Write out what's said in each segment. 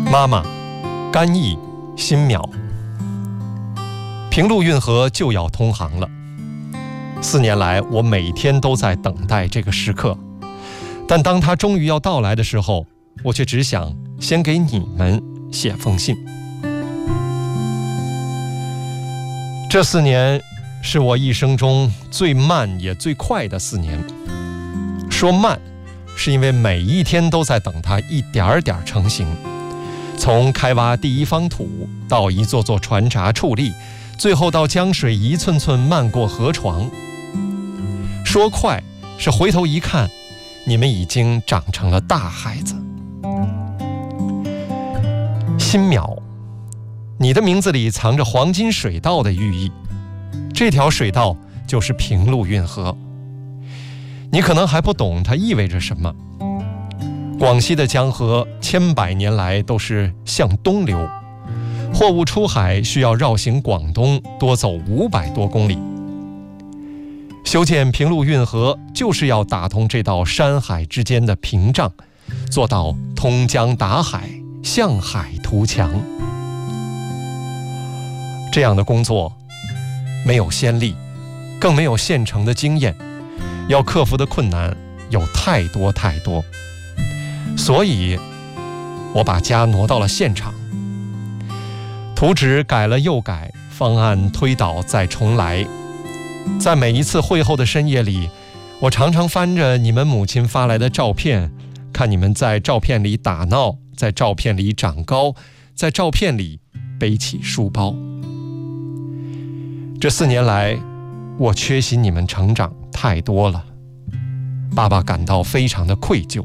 妈妈，甘邑、新苗，平陆运河就要通航了。4年来，我每天都在等待这个时刻，但当它终于要到来的时候，我却只想先给你们写封信。这4年是我一生中最慢也最快的4年。说慢，是因为每一天都在等它一点点成型，从开挖第一方土，到一座座船闸矗立，最后到江水一寸寸漫过河床。说快，是回头一看，你们已经长成了大孩子。新苗，你的名字里藏着黄金水道的寓意，这条水道就是平陆运河。你可能还不懂它意味着什么。广西的江河千百年来都是向东流，货物出海需要绕行广东，多走500多公里。修建平陆运河就是要打通这道山海之间的屏障，做到通江达海，向海图强。这样的工作没有先例，更没有现成的经验，要克服的困难有太多太多。所以我把家挪到了现场，图纸改了又改，方案推倒再重来。在每一次会后的深夜里，我常常翻着你们母亲发来的照片，看你们在照片里打闹，在照片里长高，在照片里背起书包。这4年来，我缺席你们成长太多了，爸爸感到非常的愧疚。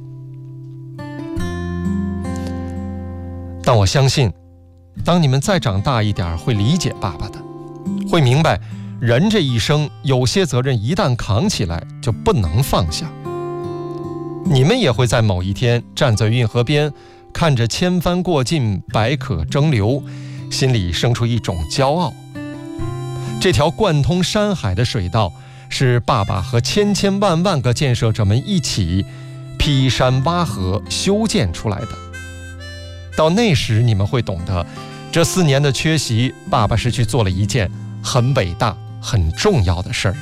但我相信，当你们再长大一点，会理解爸爸的，会明白人这一生有些责任一旦扛起来就不能放下。你们也会在某一天站在运河边，看着千帆过尽，百舸争流，心里生出一种骄傲。这条贯通山海的水道，是爸爸和千千万万个建设者们一起劈山挖河修建出来的。到那时你们会懂得，这4年的缺席，爸爸是去做了一件很伟大很重要的事儿。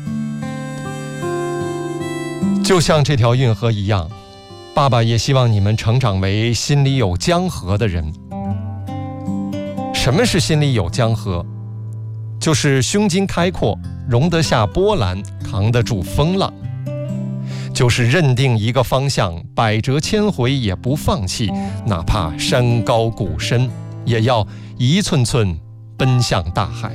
就像这条运河一样，爸爸也希望你们成长为心里有江河的人。什么是心里有江河？就是胸襟开阔，容得下波澜，扛得住风浪。就是认定一个方向，百折千回也不放弃，哪怕山高谷深，也要一寸寸奔向大海。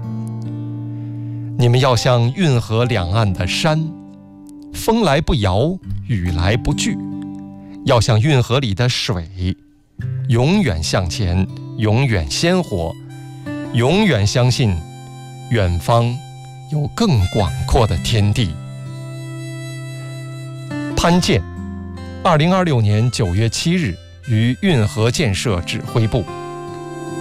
你们要像运河两岸的山，风来不摇，雨来不惧；要像运河里的水，永远向前，永远鲜活，永远相信远方有更广阔的天地。潘健，2026年9月7日于运河建设指挥部。